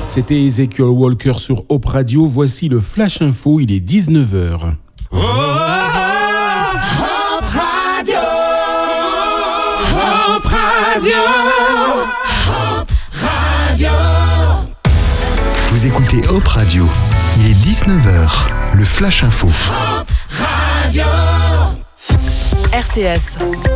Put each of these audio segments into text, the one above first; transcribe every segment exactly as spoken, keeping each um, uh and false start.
C'était Ezekiel Walker sur Hope Radio. Voici le Flash Info, il est dix-neuf heures. Oh, oh, oh, Hope Radio, Hope Radio, Hope Radio. Vous écoutez Hope Radio, il est dix-neuf heures, le Flash Info. Hope Radio. R T S.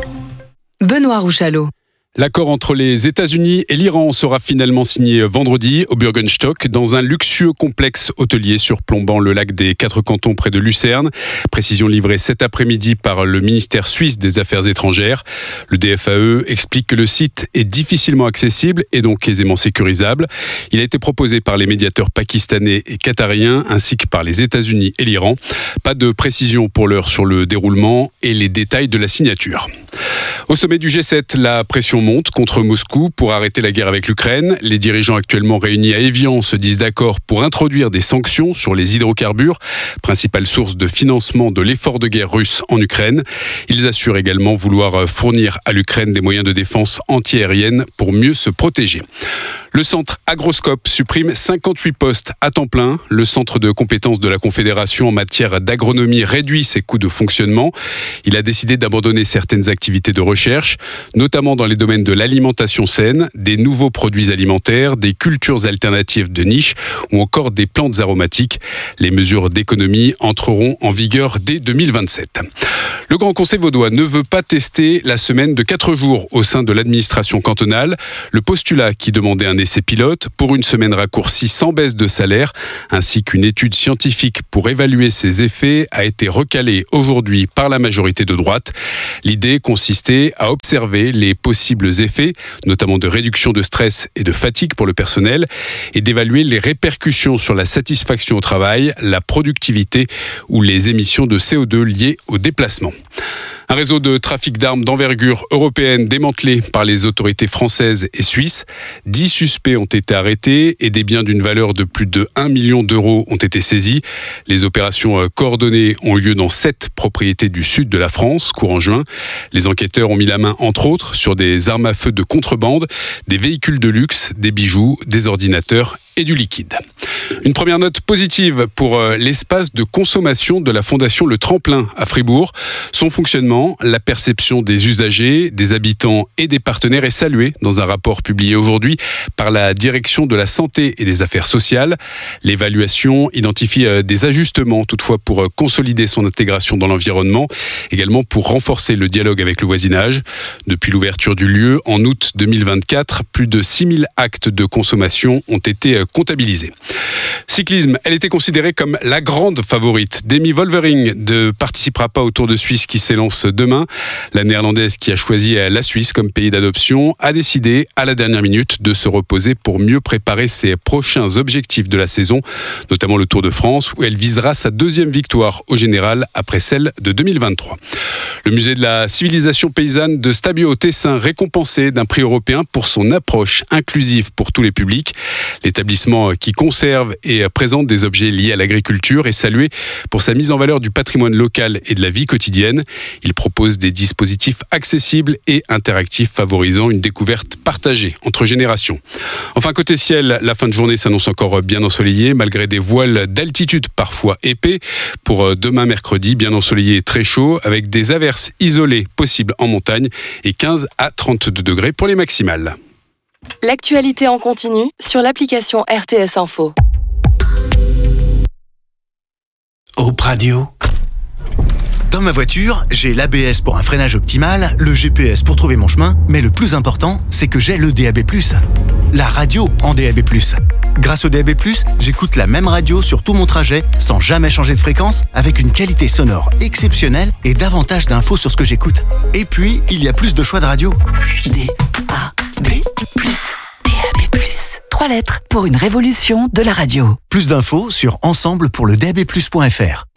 Benoît Rouchalot. L'accord entre les États-Unis et l'Iran sera finalement signé vendredi au Bürgenstock, dans un luxueux complexe hôtelier surplombant le lac des Quatre Cantons près de Lucerne. Précision livrée cet après-midi par le ministère suisse des Affaires étrangères. Le D F A E explique que le site est difficilement accessible et donc aisément sécurisable. Il a été proposé par les médiateurs pakistanais et qatariens ainsi que par les États-Unis et l'Iran. Pas de précision pour l'heure sur le déroulement et les détails de la signature. Au sommet du G sept, la pression monte contre Moscou pour arrêter la guerre avec l'Ukraine. Les dirigeants actuellement réunis à Évian se disent d'accord pour introduire des sanctions sur les hydrocarbures, principale source de financement de l'effort de guerre russe en Ukraine. Ils assurent également vouloir fournir à l'Ukraine des moyens de défense antiaérienne pour mieux se protéger. Le centre Agroscope supprime cinquante-huit postes à temps plein. Le centre de compétences de la Confédération en matière d'agronomie réduit ses coûts de fonctionnement. Il a décidé d'abandonner certaines activités de recherche, notamment dans les domaines de l'alimentation saine, des nouveaux produits alimentaires, des cultures alternatives de niche ou encore des plantes aromatiques. Les mesures d'économie entreront en vigueur dès deux mille vingt-sept. Le Grand Conseil vaudois ne veut pas tester la semaine de quatre jours au sein de l'administration cantonale. Le postulat qui demandait un essai pilote pour une semaine raccourcie sans baisse de salaire, ainsi qu'une étude scientifique pour évaluer ses effets, a été recalé aujourd'hui par la majorité de droite. L'idée consistait à observer les possibles effets, notamment de réduction de stress et de fatigue pour le personnel, et d'évaluer les répercussions sur la satisfaction au travail, la productivité ou les émissions de C O deux liées au déplacement. Un réseau de trafic d'armes d'envergure européenne démantelé par les autorités françaises et suisses. Dix suspects ont été arrêtés et des biens d'une valeur de plus de un million d'euros ont été saisis. Les opérations coordonnées ont eu lieu dans sept propriétés du sud de la France, courant juin. Les enquêteurs ont mis la main, entre autres, sur des armes à feu de contrebande, des véhicules de luxe, des bijoux, des ordinateurs et du liquide. Une première note positive pour l'espace de consommation de la Fondation Le Tremplin à Fribourg. Son fonctionnement, la perception des usagers, des habitants et des partenaires est saluée dans un rapport publié aujourd'hui par la Direction de la Santé et des Affaires sociales. L'évaluation identifie des ajustements toutefois pour consolider son intégration dans l'environnement, également pour renforcer le dialogue avec le voisinage. Depuis l'ouverture du lieu en août deux mille vingt-quatre, plus de six mille actes de consommation ont été comptabilisés. Cyclisme, elle était considérée comme la grande favorite. Demi Vollering ne participera pas au Tour de Suisse qui s'élance demain. La néerlandaise qui a choisi la Suisse comme pays d'adoption a décidé à la dernière minute de se reposer pour mieux préparer ses prochains objectifs de la saison, notamment le Tour de France où elle visera sa deuxième victoire au général après celle de deux mille vingt-trois. Le musée de la civilisation paysanne de Stabio au Tessin récompensé d'un prix européen pour son approche inclusive pour tous les publics. L'établissement qui conserve et présente des objets liés à l'agriculture est salué pour sa mise en valeur du patrimoine local et de la vie quotidienne. Il propose des dispositifs accessibles et interactifs favorisant une découverte partagée entre générations. Enfin, côté ciel, la fin de journée s'annonce encore bien ensoleillée malgré des voiles d'altitude parfois épais. Pour demain mercredi, bien ensoleillé et très chaud avec des averses isolées possibles en montagne et quinze à trente-deux degrés pour les maximales. L'actualité en continu sur l'application R T S Info. Hope Radio. Dans ma voiture, j'ai l'A B S pour un freinage optimal, le G P S pour trouver mon chemin, mais le plus important, c'est que j'ai le D A B plus. La radio en D A B plus. Grâce au D A B plus, j'écoute la même radio sur tout mon trajet, sans jamais changer de fréquence, avec une qualité sonore exceptionnelle et davantage d'infos sur ce que j'écoute. Et puis, il y a plus de choix de radio. D A B plus. D A B plus. Trois lettres pour une révolution de la radio. Plus d'infos sur ensemble pour le D A B plus point F R.